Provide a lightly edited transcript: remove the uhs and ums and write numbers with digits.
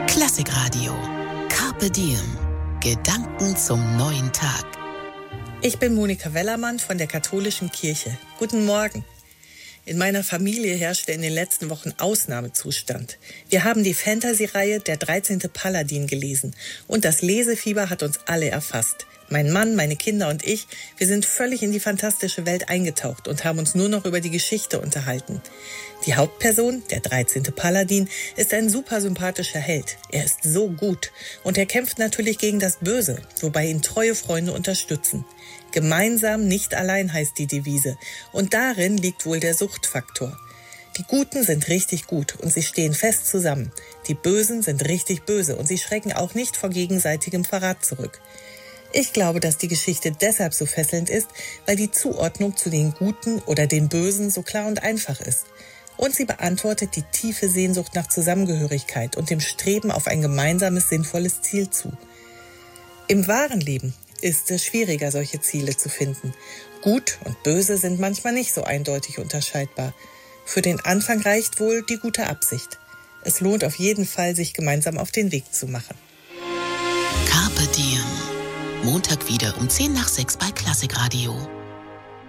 Klassikradio. Carpe Diem. Gedanken zum neuen Tag. Ich bin Monika Wellermann von der Katholischen Kirche. Guten Morgen. In meiner Familie herrschte in den letzten Wochen Ausnahmezustand. Wir haben die Fantasy-Reihe Der 13. Paladin gelesen und das Lesefieber hat uns alle erfasst. Mein Mann, meine Kinder und ich, wir sind völlig in die fantastische Welt eingetaucht und haben uns nur noch über die Geschichte unterhalten. Die Hauptperson, der 13. Paladin, ist ein super sympathischer Held. Er ist so gut und er kämpft natürlich gegen das Böse, wobei ihn treue Freunde unterstützen. Gemeinsam, nicht allein heißt die Devise und darin liegt wohl der Suchtfaktor. Die Guten sind richtig gut und sie stehen fest zusammen. Die Bösen sind richtig böse und sie schrecken auch nicht vor gegenseitigem Verrat zurück. Ich glaube, dass die Geschichte deshalb so fesselnd ist, weil die Zuordnung zu den Guten oder den Bösen so klar und einfach ist. Und sie beantwortet die tiefe Sehnsucht nach Zusammengehörigkeit und dem Streben auf ein gemeinsames, sinnvolles Ziel zu. Im wahren Leben ist es schwieriger, solche Ziele zu finden. Gut und Böse sind manchmal nicht so eindeutig unterscheidbar. Für den Anfang reicht wohl die gute Absicht. Es lohnt auf jeden Fall, sich gemeinsam auf den Weg zu machen. Carpe Diem. Montag wieder um 5:10 bei Klassikradio.